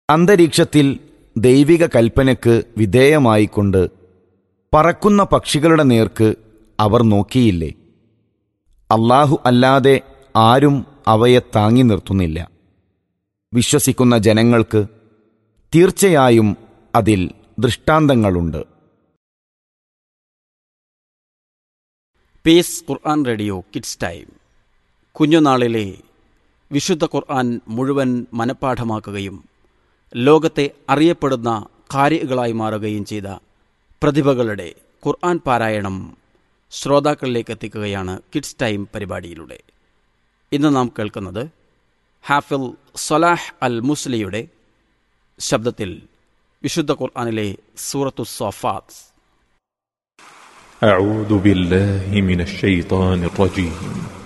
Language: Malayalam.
അന്തരീക്ഷത്തിൽ ദൈവിക കൽപ്പനയ്ക്ക് വിധേയമായിക്കൊണ്ട് പറക്കുന്ന പക്ഷികളുടെ നേർക്ക് അവർ നോക്കിയില്ലേ? അല്ലാഹു അല്ലാതെ ആരും അവയെ താങ്ങി നിർത്തുന്നില്ല. വിശ്വസിക്കുന്ന ജനങ്ങൾക്ക് തീർച്ചയായും അതിൽ ദൃഷ്ടാന്തങ്ങളുണ്ട്. പീസ് ഖുർആൻ റേഡിയോ കിഡ്സ് ടൈം. കുഞ്ഞുനാളിലെ വിശുദ്ധ ഖുർആൻ മുഴുവൻ മനഃപ്പാഠമാക്കുകയും ലോകത്തെ അറിയപ്പെടുന്ന ഖാരികളായി മാറുകയും ചെയ്ത പ്രതിഭകളുടെ ഖുർആൻ പാരായണം ശ്രോതാക്കളിലേക്ക് എത്തിക്കുകയാണ് കിഡ്സ് ടൈം പരിപാടിയിലൂടെ. ഇന്ന് നാം കേൾക്കുന്നത് ഹാഫിൽ സലാഹ് അൽ മുസ്ലിയുടെ ശബ്ദത്തിൽ വിശുദ്ധ ഖുർആനിലെ സൂറത്തു സ്വാഫാത്ത്. أعوذ بالله من الشيطان الرجيم